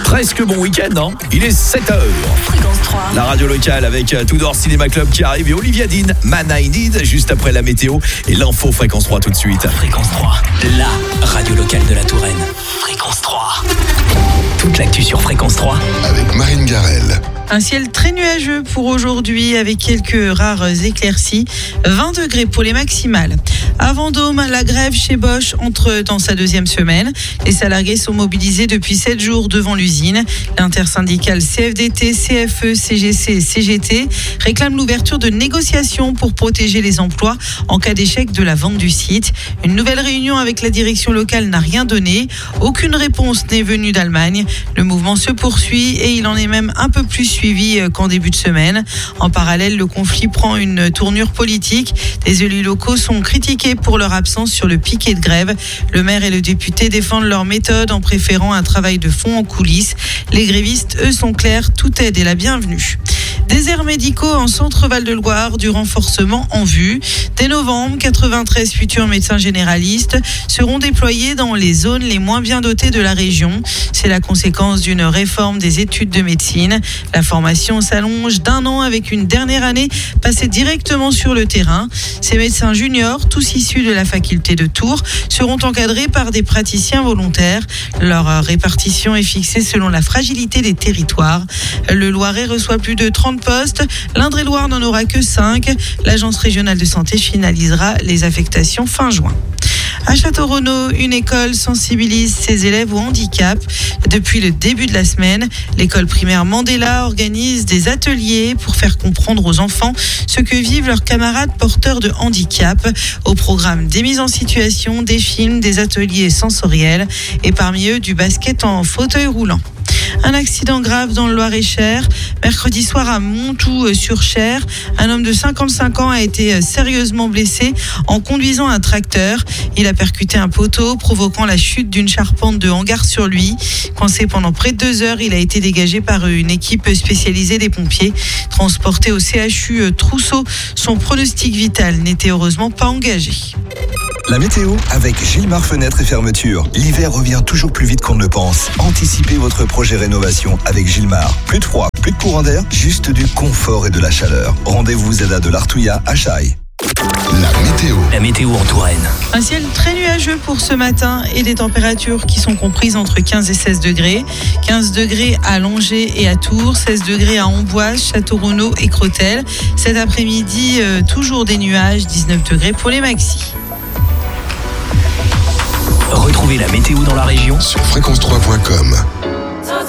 Presque bon week-end, non ? Il est 7h. Fréquence 3. La radio locale avec Tudor Cinéma Club qui arrive et Olivia Dean, Man I Need, juste après la météo et l'info Fréquence 3 tout de suite. Fréquence 3, la radio locale de la Touraine. Fréquence 3. Toute l'actu sur Fréquence 3. Avec Marine Garel. Un ciel très nuageux pour aujourd'hui avec quelques rares éclaircies. 20 degrés pour les maximales. À Vendôme, la grève chez Bosch entre dans sa deuxième semaine. Les salariés sont mobilisés depuis 7 jours devant l'usine. L'intersyndicale CFDT, CFE, CGC et CGT réclame l'ouverture de négociations pour protéger les emplois en cas d'échec de la vente du site. Une nouvelle réunion avec la direction locale n'a rien donné. Aucune réponse n'est venue d'Allemagne. Le mouvement se poursuit et il en est même un peu plus suivi qu'en début de semaine. En parallèle, le conflit prend une tournure politique. Les élus locaux sont critiqués pour leur absence sur le piquet de grève. Le maire et le député défendent leur méthode en préférant un travail de fond en coulisses. Les grévistes, eux, sont clairs, toute aide est la bienvenue. Déserts médicaux en centre Val-de-Loire, du renforcement en vue. Dès novembre, 93 futurs médecins généralistes seront déployés dans les zones les moins bien dotées de la région. C'est la conséquence d'une réforme des études de médecine. La formation s'allonge d'1 an avec une dernière année passée directement sur le terrain. Ces médecins juniors, tous issus de la faculté de Tours, seront encadrés par des praticiens volontaires. Leur répartition est fixée selon la fragilité des territoires. Le Loiret reçoit plus de 30 postes. L'Indre-et-Loire n'en aura que 5. L'Agence régionale de santé finalisera les affectations fin juin. À Château-Renaud, une école sensibilise ses élèves au handicap. Depuis le début de la semaine, l'école primaire Mandela organise des ateliers pour faire comprendre aux enfants ce que vivent leurs camarades porteurs de handicap. Au programme des mises en situation, des films, des ateliers sensoriels et parmi eux du basket en fauteuil roulant. Un accident grave dans le Loir-et-Cher. Mercredi soir à Montoux-sur-Cher, un homme de 55 ans a été sérieusement blessé en conduisant un tracteur. Il a percuté un poteau, provoquant la chute d'une charpente de hangar sur lui. Coincé pendant près de 2 heures, il a été dégagé par une équipe spécialisée des pompiers. Transporté au CHU Trousseau, son pronostic vital n'était heureusement pas engagé. La météo avec Gilmar Fenêtres et Fermetures. L'hiver revient toujours plus vite qu'on ne le pense. Anticipez votre projet rénovation avec Gilmar. Plus de froid, plus de courant d'air, juste du confort et de la chaleur. Rendez-vous ZADA de l'Artouillat à Chaille. La météo en Touraine. Un ciel très nuageux pour ce matin et des températures qui sont comprises entre 15 et 16 degrés. 15 degrés à Langeais et à Tours, 16 degrés à Amboise, Château-Renaud et Crotel. Cet après-midi, toujours des nuages, 19 degrés pour les maxis. Retrouvez la météo dans la région Sur Fréquence 3.